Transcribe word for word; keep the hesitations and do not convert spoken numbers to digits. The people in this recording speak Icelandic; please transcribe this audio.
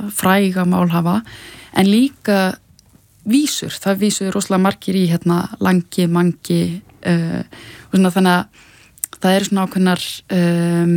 fræga málhafa, en líka vísur, það vísur rosalega margir í hérna langi, mangi uh, og svona þannig að það eru svona ákveðnar um,